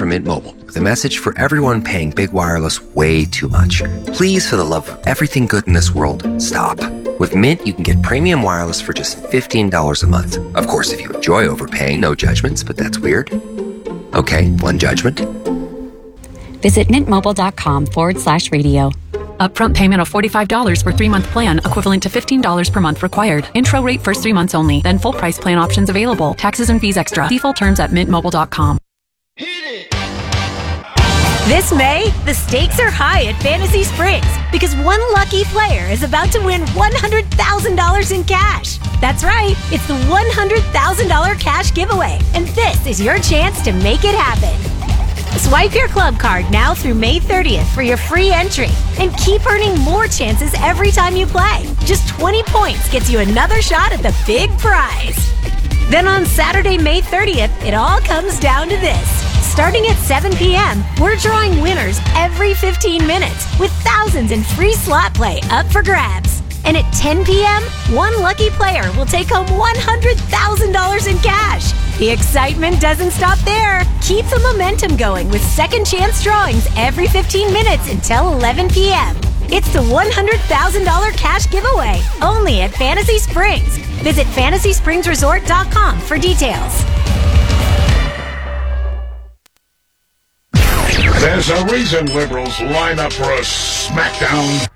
from Mint Mobile with a message for everyone paying big wireless way too much. Please, for the love of everything good in this world, stop. With Mint, you can get premium wireless for just $15 a month. Of course, if you enjoy overpaying, no judgments, but that's weird. Okay, one judgment. Visit mintmobile.com/radio. Upfront payment of $45 for 3-month plan, equivalent to $15 per month required. Intro rate first 3 months only, then full price plan options available. Taxes and fees extra. See full terms at mintmobile.com. This May, the stakes are high at Fantasy Springs because one lucky player is about to win $100,000 in cash. That's right, it's the $100,000 cash giveaway, and this is your chance to make it happen. Swipe your club card now through May 30th for your free entry and keep earning more chances every time you play. Just 20 points gets you another shot at the big prize. Then on Saturday, May 30th, it all comes down to this. Starting at 7 p.m., we're drawing winners every 15 minutes with thousands in free slot play up for grabs. And at 10 p.m., one lucky player will take home $100,000 in cash. The excitement doesn't stop there. Keep the momentum going with second chance drawings every 15 minutes until 11 p.m. It's the $100,000 cash giveaway, only at Fantasy Springs. Visit FantasySpringsResort.com for details. There's a reason liberals line up for a smackdown.